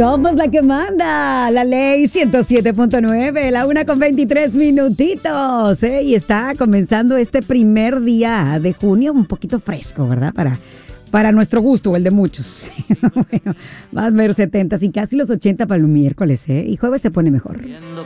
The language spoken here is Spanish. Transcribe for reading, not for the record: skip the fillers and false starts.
Somos la que manda, la ley 107.9, la 1:23 minutitos, ¿eh? Y está comenzando este primer día de junio, un poquito fresco, ¿verdad? Para nuestro gusto, o el de muchos. Bueno, más ver 70 y casi los 80 para el miércoles, ¿eh? Y jueves se pone mejor.